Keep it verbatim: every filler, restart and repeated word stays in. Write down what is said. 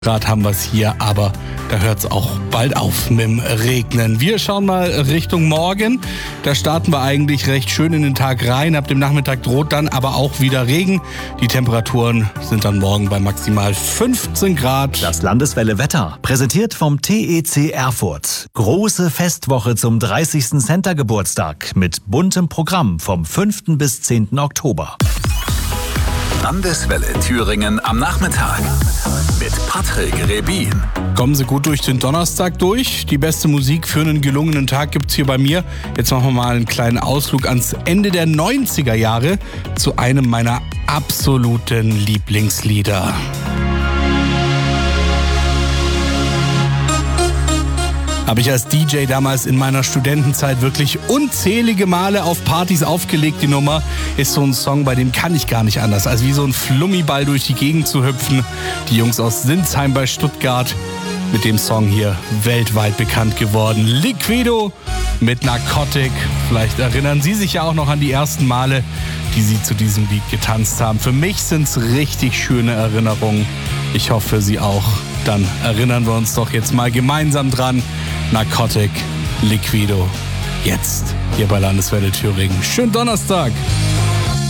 Grad haben wir es hier, aber da hört es auch bald auf mit dem Regnen. Wir schauen mal Richtung Morgen. Da starten wir eigentlich recht schön in den Tag rein. Ab dem Nachmittag droht dann aber auch wieder Regen. Die Temperaturen sind dann morgen bei maximal fünfzehn Grad. Das Landeswelle Wetter, präsentiert vom T E C Erfurt. Große Festwoche zum dreißigsten Center-Geburtstag mit buntem Programm vom fünften bis zehnten Oktober. Landeswelle Thüringen am Nachmittag mit Patrick Rebin. Kommen Sie gut durch den Donnerstag durch. Die beste Musik für einen gelungenen Tag gibt's hier bei mir. Jetzt machen wir mal einen kleinen Ausflug ans Ende der neunziger Jahre zu einem meiner absoluten Lieblingslieder. Habe ich als D J damals in meiner Studentenzeit wirklich unzählige Male auf Partys aufgelegt. Die Nummer ist so ein Song, bei dem kann ich gar nicht anders, als wie so ein Flummiball durch die Gegend zu hüpfen. Die Jungs aus Sinsheim bei Stuttgart mit dem Song hier weltweit bekannt geworden. Liquido mit Narcotic. Vielleicht erinnern Sie sich ja auch noch an die ersten Male, die Sie zu diesem Lied getanzt haben. Für mich sind es richtig schöne Erinnerungen. Ich hoffe für Sie auch. Dann erinnern wir uns doch jetzt mal gemeinsam dran. Narcotic, Liquido. Jetzt hier bei Landeswelle Thüringen. Schönen Donnerstag.